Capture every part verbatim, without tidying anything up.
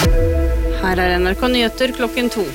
Her er N R K Nyheter klokken to.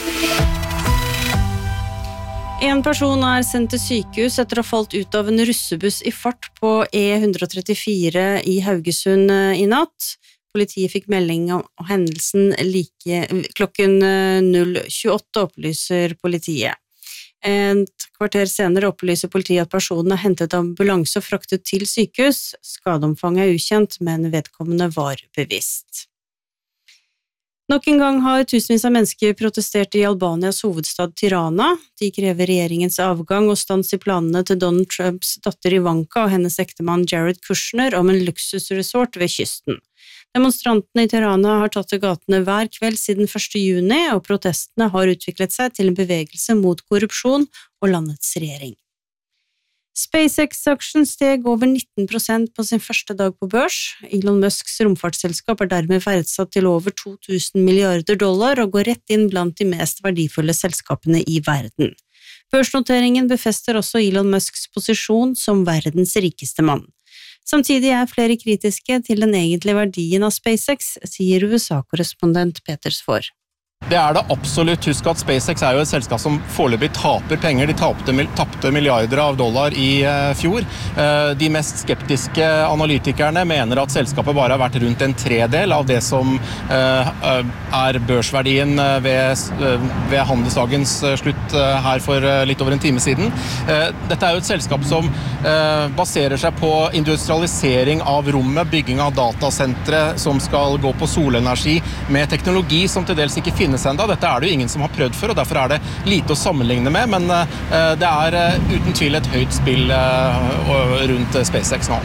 En person er sendt til sykehus etter å ha falt ut av en russebuss i fart på E one thirty-four i Haugesund i natt. Politiet fikk melding om hendelsen like klokken null tjueåtte, opplyser politiet. Et kvarter senere opplyser politiet at personen er hentet ambulanse og fraktet til sykehus. Skadeomfanget er ukjent, men vedkommende var bevisst. Nok en gang har tusenvis av mennesker protestert i Albanias hovedstad Tirana. De krever regjeringens avgang og stans i planene til Donald Trumps datter Ivanka og hennes ektemann Jared Kushner om en luksusresort ved kysten. Demonstrantene i Tirana har tatt til gatene hver kveld siden første juni, og protestene har utviklet seg til en bevegelse mot korrupsjon og landets regjering. SpaceX-aksjen steg over nitten prosent på sin første dag på børs. Elon Musks romfartsselskap er dermed verdsatt til over to tusen milliarder dollar og går rett inn blant de mest verdifulle selskapene i verden. Børsnoteringen befester også Elon Musks posisjon som verdens rikeste mann. Samtidig er flere kritiske til den egentlige verdien av SpaceX, sier U S A-korrespondent Peter Svaar. Det er det absolutt. Husk at SpaceX er jo et selskap som foreløpig taper penger. De tapte, tapte milliarder av dollar i uh, fjor. Uh, de mest skeptiske analytikerne mener at selskapet bare har vært rundt en tredel av det som uh, er børsverdien ved, uh, ved handelsdagens slutt uh, her for uh, litt over en time siden. Uh, dette er jo et selskap som uh, baserer seg på industrialisering av rommet, bygging av datasentre som skal gå på solenergi med teknologi som til dels ikke finnes enda. Dette er det jo ingen som har prøvd før, og derfor er det lite å sammenligne med, men uh, det er uh, uten tvil et høyt spill uh, rundt SpaceX nå.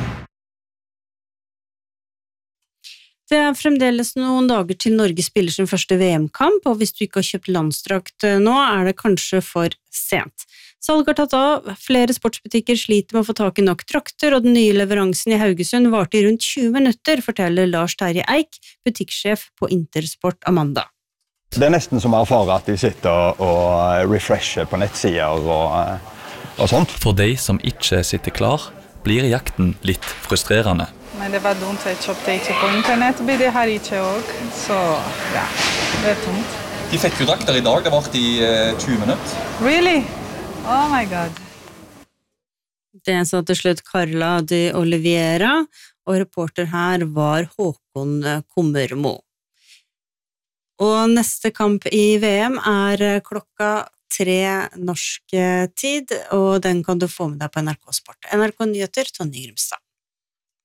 Det er fremdeles noen dager til Norge spiller sin første V M-kamp, og hvis du ikke har kjøpt landstrakt nå, er det kanskje for sent. Salg har tatt av, flere sportsbutikker sliter med å få tak i nok trakter, og den nye leveransen i Haugesund varte i rundt tjue minutter, forteller Lars Terje Eik, butikksjef på Intersport Amanda. Det er nesten som å erfare at de sitter og refresher på nettsider og, og sånt. For de som ikke sitter klar, blir jakten litt frustrerende. Men det var dumt at jeg kjøpte ikke på internett, blir det her ikke også, så ja, det er tomt. De fikk jo drakter i dag, det varte i tjue minutter. Really? Oh my god. Det sa til slutt Carla de Oliveira, og reporter her var Håkon Kommermo. Og neste kamp i V M er klokka tre norsk tid, og den kan du få med deg på N R K Sport. N R K Nyheter, Tonje Grimstad.